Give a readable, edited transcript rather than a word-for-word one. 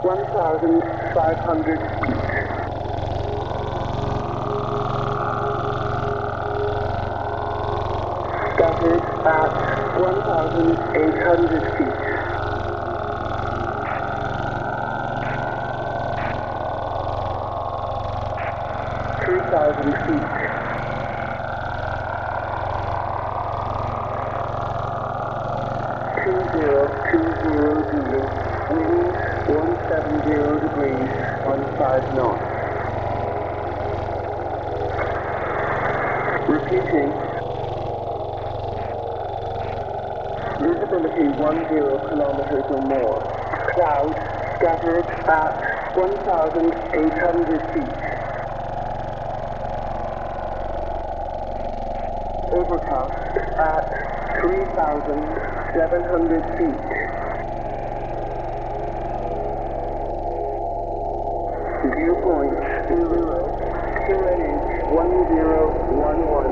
1,500 feet. Scattered at 1,800 feet. 3,000 feet. 2020 Zulu, wind 170 degrees, 15 knots. Repeating. Visibility 10 kilometers or more. Clouds scattered at 1,800 feet. Overcast at 3,700 feet. Viewpoint Uluru, QNH 1011.